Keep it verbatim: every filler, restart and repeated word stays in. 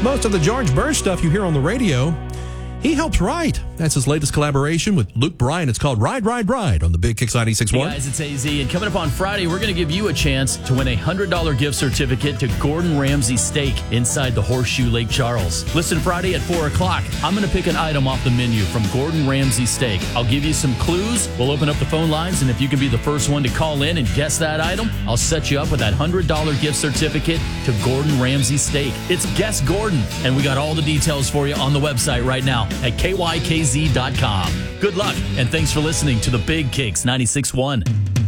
Most of the George Burns stuff you hear on the radio, he helps write. That's his latest collaboration with Luke Bryan. It's called Ride, Ride, Ride on the Big Kicks ninety-six point one. Hey guys, it's A Z, and coming up on Friday, we're going to give you a chance to win a one hundred dollars gift certificate to Gordon Ramsay Steak inside the Horseshoe Lake Charles. Listen Friday at four o'clock. I'm going to pick an item off the menu from Gordon Ramsay Steak. I'll give you some clues. We'll open up the phone lines, and if you can be the first one to call in and guess that item, I'll set you up with that one hundred dollars gift certificate to Gordon Ramsay Steak. It's Guess Gordon, and we got all the details for you on the website right now at K Y K Z dot com. Good luck, and thanks for listening to the Big Kicks ninety-six point one.